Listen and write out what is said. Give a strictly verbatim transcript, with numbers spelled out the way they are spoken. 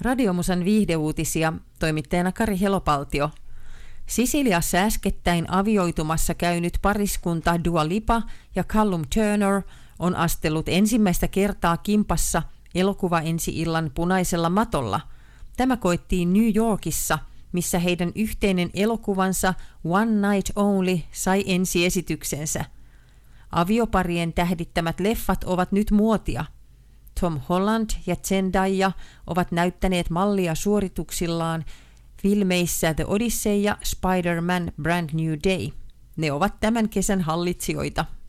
Radiomusan viihdeuutisia, toimittajana Kari Helopaltio. Sisiliassa äskettäin avioitumassa käynyt pariskunta Dua Lipa ja Callum Turner on astellut ensimmäistä kertaa kimpassa elokuva ensi-illan punaisella matolla. Tämä koettiin New Yorkissa, missä heidän yhteinen elokuvansa One Night Only sai ensiesityksensä. Avioparien tähdittämät leffat ovat nyt muotia. Tom Holland ja Zendaya ovat näyttäneet mallia suorituksillaan filmeissä The Odyssey ja Spider-Man Brand New Day. Ne ovat tämän kesän hallitsijoita.